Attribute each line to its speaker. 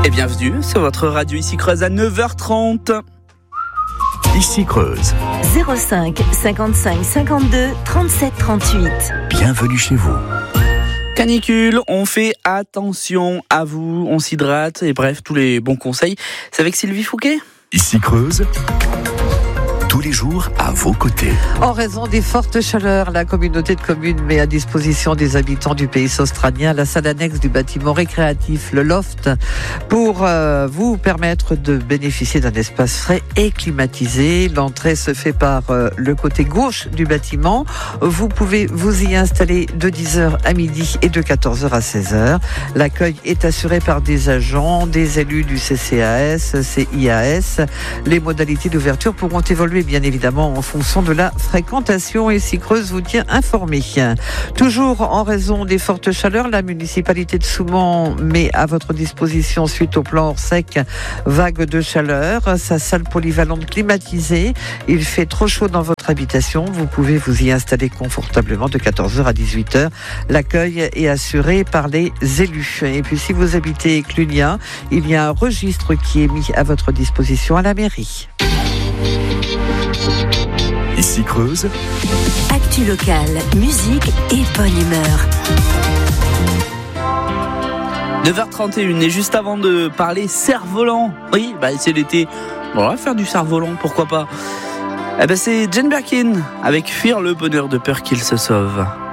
Speaker 1: Et bienvenue sur votre radio Ici Creuse à 9h30.
Speaker 2: Ici Creuse.
Speaker 3: 05 55 52 37 38.
Speaker 2: Bienvenue chez vous.
Speaker 1: Canicule, on fait attention à vous, on s'hydrate et bref, tous les bons conseils. C'est avec Sylvie Fouquet.
Speaker 2: Ici Creuse. Tous les jours à vos côtés.
Speaker 4: En raison des fortes chaleurs, la communauté de communes met à disposition des habitants du pays australien la salle annexe du bâtiment récréatif, le loft, pour vous permettre de bénéficier d'un espace frais et climatisé. L'entrée se fait par le côté gauche du bâtiment. Vous pouvez vous y installer de 10h à midi et de 14h à 16h. L'accueil est assuré par des agents, des élus du CCAS, CIAS. Les modalités d'ouverture pourront évoluer bien évidemment en fonction de la fréquentation, et Ici Creuse vous tient informé. Toujours en raison des fortes chaleurs, la municipalité de Soumont met à votre disposition, suite au plan hors sec vague de chaleur, sa salle polyvalente climatisée. Il fait trop chaud dans votre habitation, vous pouvez vous y installer confortablement de 14h à 18h. L'accueil est assuré par les élus. Et puis si vous habitez Clunia, il y a un registre qui est mis à votre disposition à la mairie.
Speaker 2: Ici Creuse.
Speaker 3: Actu locale, musique et bonne humeur.
Speaker 1: 9h31 et juste avant de parler cerf-volant. Oui, c'est l'été. Bon, on va faire du cerf-volant, pourquoi pas. C'est Jane Birkin avec Fuir le bonheur de peur qu'il se sauve.